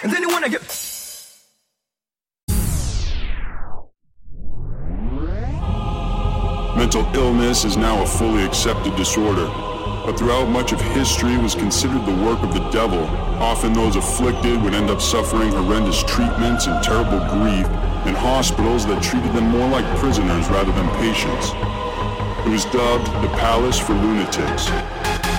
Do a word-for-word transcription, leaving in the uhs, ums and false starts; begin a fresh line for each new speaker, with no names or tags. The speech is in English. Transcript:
And then you wanna get...
Mental illness is now a fully accepted disorder, but throughout much of history was considered the work of the devil. Often those afflicted would end up suffering horrendous treatments and terrible grief in hospitals that treated them more like prisoners rather than patients. It was dubbed the Palace for Lunatics,